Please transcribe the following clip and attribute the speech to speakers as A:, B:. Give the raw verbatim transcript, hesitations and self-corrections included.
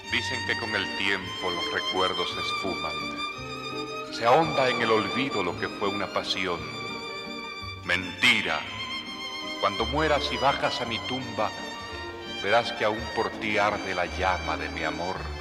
A: Dicen que con el tiempo los recuerdos se esfuman. Se ahonda en el olvido lo que fue una pasión. Mentira. Cuando mueras y bajas a mi tumba, verás que aún por ti arde la llama de mi amor.